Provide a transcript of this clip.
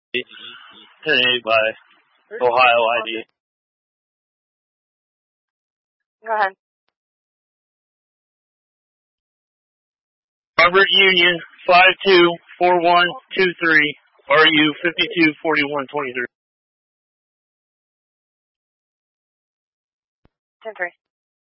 10-8 by Ohio ID. Go ahead. Robert Union 524123, RU 524123. 10-3.